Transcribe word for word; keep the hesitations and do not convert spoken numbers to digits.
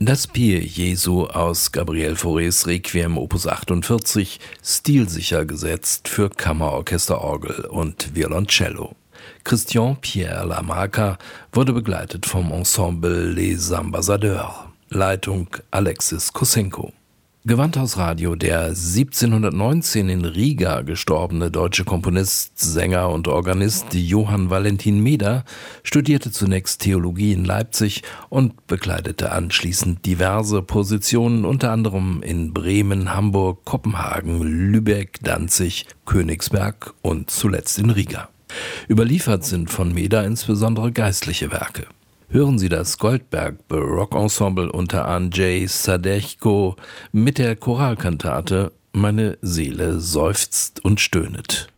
Das Pie Jesu aus Gabriel Faurés Requiem Opus achtundvierzig, stilsicher gesetzt für Kammerorchesterorgel und Violoncello. Christian Pierre Lamarca wurde begleitet vom Ensemble Les Ambassadeurs. Leitung Alexis Kosenko. Gewandhausradio, der siebzehnhundertneunzehn in Riga gestorbene deutsche Komponist, Sänger und Organist Johann Valentin Meder studierte zunächst Theologie in Leipzig und bekleidete anschließend diverse Positionen, unter anderem in Bremen, Hamburg, Kopenhagen, Lübeck, Danzig, Königsberg und zuletzt in Riga. Überliefert sind von Meder insbesondere geistliche Werke. Hören Sie das Goldberg Baroque Ensemble unter Andrzej Sadechko mit der Choralkantate Meine Seele seufzt und stöhnet.